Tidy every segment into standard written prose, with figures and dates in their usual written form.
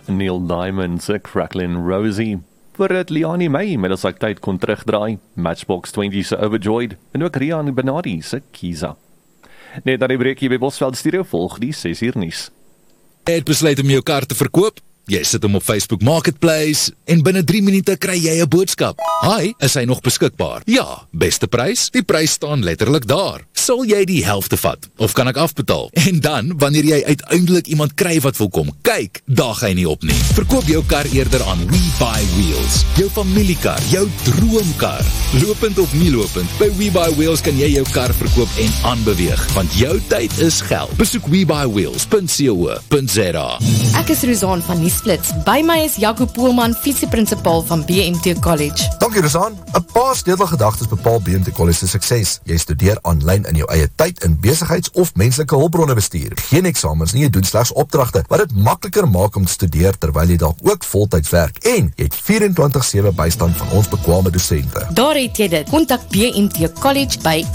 Neil Diamond se Cracklin' Rosie. Voordat Liani May met as ek tyd kon terugdraai, Matchbox 20 se Overjoyed en ook Rian Benadi se Kiza. Net aan die breekie by Bosveld Studio volg die 6 uur nuus. Jy het besluit om jou kar te verkoop? Jy sit hom op Facebook Marketplace en binne 3 minute kry jy 'n boodskap. Hi, is hy nog beskikbaar? Ja, beste prys? Die prys staan letterlik daar. Sal jy die helfte vat? Of kan ek afbetaal? En dan, wanneer jy uiteindelik iemand kry wat wil kom, kyk, daag hy nie op nie. Verkoop jou kar eerder aan WeBuyWheels. Jou familiekar, jou droomkar. Lopend of nie lopend, by WeBuyWheels kan jy jou kar verkoop en aanbeweeg, want jou tyd is geld. Besoek WeBuyWheels.co.za. Ek is Rozaan van Nuusflits. By my is Jaco Poelman, visieprinsipal van BMT College. Dankie Rozaan. 'n paar sleutelgedagtes bepaal BMT College se sukses. Jy studeer aanlyn in jou eie tyd in besigheids- of menslike hulpbronne bestuur. Geen eksamens nie, jy doen slegs opdragte, wat dit makliker maak om te studeer terwyl jy dalk ook voltyds werk. En jy het 24/7 bystand van ons bekwame dosente. Daar het jy dit. Kontak BMT College by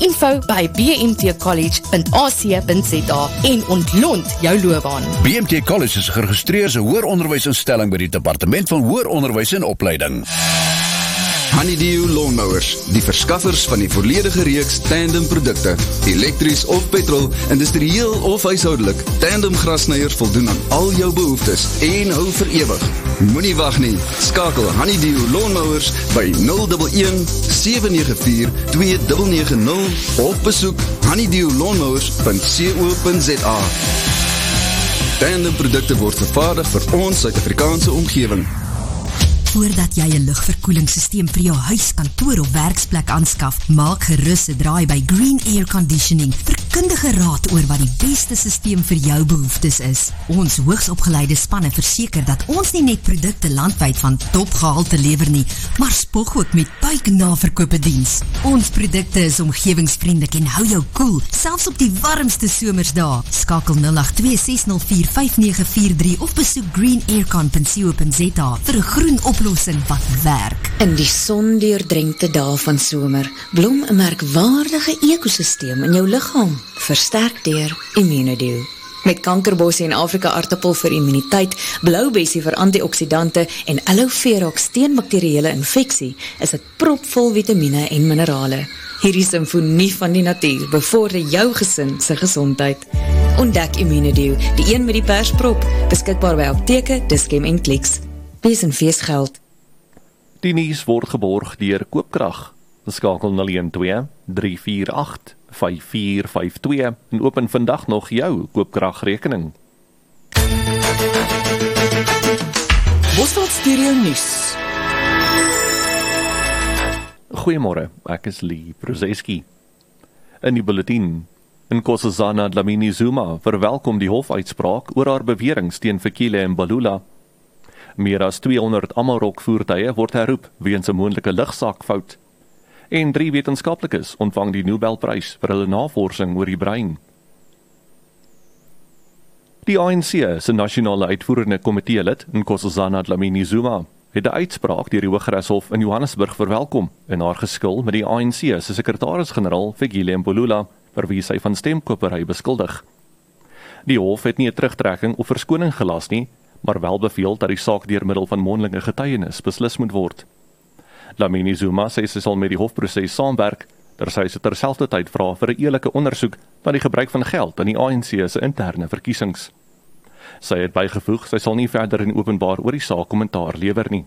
info@bmtcollege.ac.za en ontlont jou loopbaan. BMT College is 'n geregistreerde hoëronderwysinstelling by die Departement van Hoër Onderwys en Opleiding. Honeydew Lawnmowers, die verskaffers van die volledige reeks tandem produkte, elektries of petrol, industrieel of huishoudelik. Tandem grasnyers voldoen aan al jou behoeftes en hou vir ewig. Moenie wag nie, skakel Honeydew Lawnmowers by 011 794 2990 of besoek honeydewlawnmowers.co.za. Tandem produkte word vervaardig vir ons Suid-Afrikaanse omgewing. Voordat jy 'n lugverkoelingssysteem vir jou huis, kantoor of werksplek aanskaf, maak gerus 'n draai by Green Air Conditioning vir kundige raad oor wat die beste systeem vir jou behoeftes is. Ons hoogsopgeleide spanne verseker dat ons nie net produkte landwyd van topgehalte lewer nie, maar spog ook met buiknaverkope diens. Ons produkte is omgewingsvriendelik en hou jou koel, selfs op die warmste somersdae. Skakel 082 604 5943 of besoek greenaircon.co.za vir 'n groen oplossing wat werk. In die sondeurdrenkte dae van somer, blom 'n merkwaardige ekosysteem in jou liggaam, versterk deur Immunodew. Met kankerbossie en Afrika aartappel vir immuniteit, bloubessie vir antioksidante en aloe vera teen bakterieële infeksie, is dit propvol vitamiene en minerale. Hierdie simfonie van die natuur bevorder jou gesin se gesondheid. Ontdek Immunodew, die een met die persprop, beskikbaar by apteke, Dischem en Clicks. Wees en feesgeld. Die nuus word geborg deur Koopkrag. Skakel 012 348 5452 en open vandag nog jou Koopkragrekening. Bosveld Studio Nuus. Goeiemôre, ek is Lee Prozeski. In die bulletin. Nkosazana Dlamini Zuma verwelkom die hofuitspraak oor haar beweringe teen Fikile en Balula. Meer as 200 Amarok voertuie word herroep weens 'n moontlike lugsaakfout. En 3 wetenskaplikes ontvang die Nobelprys vir hulle navorsing oor die brein. Die ANC se nasionale uitvoerende komitee-lid, Nkosazana Dlamini Zuma, het 'n uitspraak deur die Hooggeregshof in Johannesburg verwelkom en haar geskil met die ANC se sekretaris-generaal Fikile Mbalula, vir wie sy van stemkopery beskuldig. Die hof het nie 'n terugtrekking of verskoning gelas nie, maar wel beveel dat die saak deur middel van mondelinge getuienis beslis moet word. Dlamini Zuma sê sy sal met die hofproses saamwerk, terwyl sy terselfdertyd vra vir 'n eerlike ondersoek na die gebruik van geld in die ANC se interne verkiesings. Sy het bygevoeg sy sal nie verder in openbaar oor die saak kommentaar lewer nie.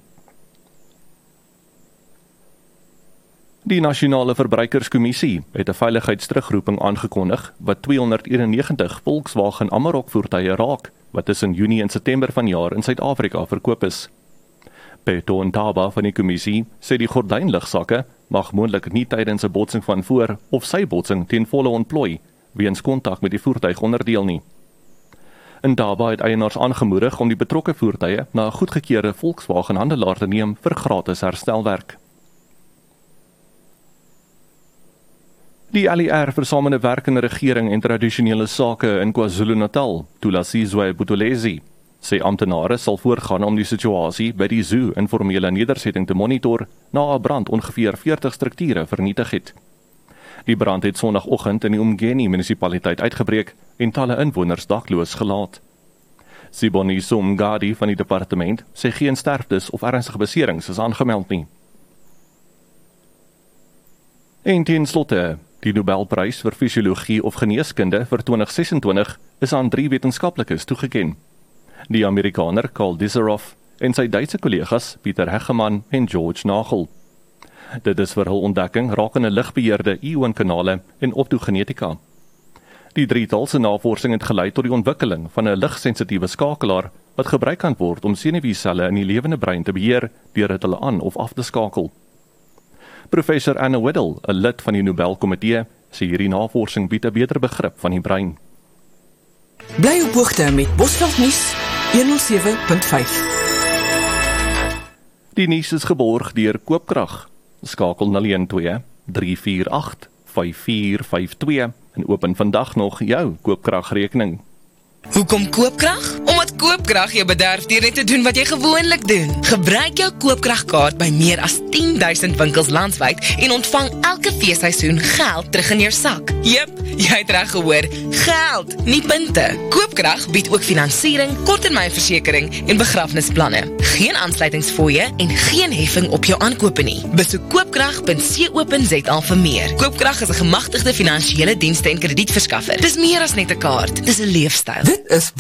Die Nasionale Verbruikerskommissie het 'n veiligheidsterugroeping aangekondig wat 291 Volkswagen Amarok voertuie raak, wat tussen Junie en September vanjaar in Suid-Afrika verkoop is. Peto Ntaba van die kommissie sê die gordynligsakke mag moontlik nie tydens 'n botsing van voor of sy botsing ten volle ontplooi, weens kontak met die voertuig onderdeel nie. Ntaba het eienaars aangemoedig om die betrokke voertuie na 'n goedgekeurde Volkswagen handelaar te neem vir gratis herstelwerk. Die ALR versamelde werkende regering en tradisionele sake in KwaZulu-Natal, Thulasizwe Buthelezi, sê amptenare sal voortgaan om die situasie by die zoo in formele nedersetting te monitor na 'n brand ongeveer 40 strukture vernietig het. Die brand het Sondagoggend in die Umgeni munisipaliteit uitgebreek en talle inwoners dakloos gelaat. Siboniso Mngadi van die departement sê geen sterftes of ernstige beserings is aangemeld nie. En ten slotte, die Nobelprys vir Fisiologie of Geneeskunde vir 2026 is aan 3 wetenskaplikes toegeken. Die Amerikaner Karl Disseroff en sy Duitse kollegas Peter Hegemann en George Nagel. Dit is vir hul ontdekking rakende ligbeheerde ionkanale en optogenetika. Die drietal se navorsing het gelei tot die ontwikkeling van 'n ligsensitiewe skakelaar wat gebruik kan word om senuweeselle in die lewende brein te beheer deur dit hulle aan of af te skakel. Professor Anna Whittle, 'n lid van die Nobelkomitee, sê hierdie navorsing bied 'n beter begrip van die brein. Bly op hoogte met Bosveld Nuus 107.5. Die nuus is geborg deur Koopkrag. Skakel 012 348 5452 en open vandag nog jou Koopkragrekening. Hoekom Koopkrag? Omdat Koopkrag jou bederf deur net te doen wat jy gewoonlik doen. Gebruik jou Koopkragkaart by meer as 10,000 winkels landwyd en ontvang elke feesseisoen geld terug in jou sak. Jep, jy het reg gehoor, geld, nie punte. Koopkrag bied ook finansiering, korttermynversekering en begrafnisplanne. Geen aansluitingsfooie en geen heffing op jou aankope nie. Besoek koopkrag.co.za vir meer. Koopkrag is 'n gemagtigde finansiële dienste en kredietverskaffer. Dis meer as net 'n kaart, dis 'n leefstyl. Dit is